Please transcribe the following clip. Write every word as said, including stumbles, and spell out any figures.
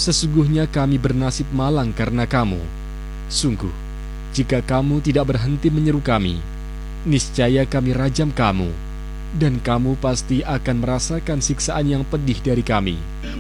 Sesungguhnya kami bernasib malang karena kamu. Sungguh, jika kamu tidak berhenti menyeru kami, niscaya kami rajam kamu, dan kamu pasti akan merasakan siksaan yang pedih dari kami.